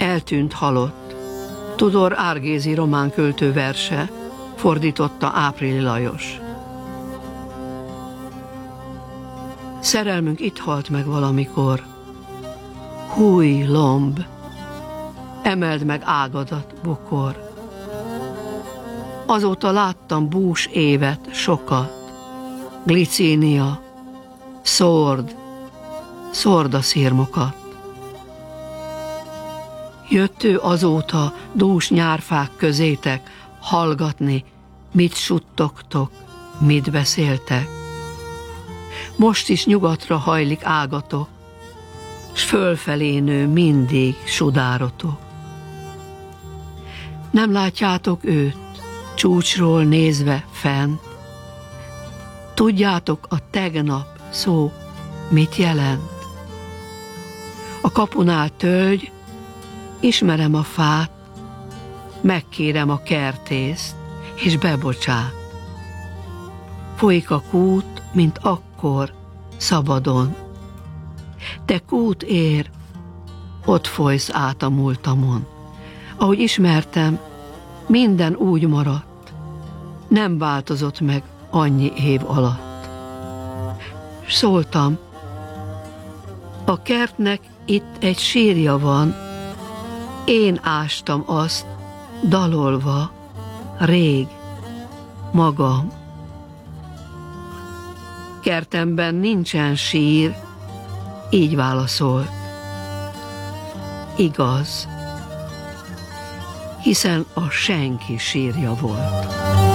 Eltűnt halott. Tudor Árgézi román költő verse, fordította Áprili Lajos. Szerelmünk itt halt meg valamikor. Húj, lomb, emeld meg ágadat, bokor. Azóta láttam bús évet, sokat. Glicínia, szórd a szirmokat. Jött ő azóta dús nyárfák közétek hallgatni, mit suttogtok, mit beszéltek. Most is nyugatra hajlik ágatok, s fölfelé nő mindig sudárotok. Nem látjátok őt, csúcsról nézve fent? Tudjátok a tegnap szó mit jelent? A kapunál tölgy, ismerem a fát, megkérem a kertészt, és bebocsát. Folyik a kút, mint akkor, szabadon. Te kút ér, ott folysz át a múltamon. Ahogy ismertem, minden úgy maradt, nem változott meg annyi év alatt. S szóltam, a kertnek itt egy sírja van, én ástam azt, dalolva, rég, magam. Kertemben nincsen sír, így válaszolt. Igaz, hiszen a senki sírja volt.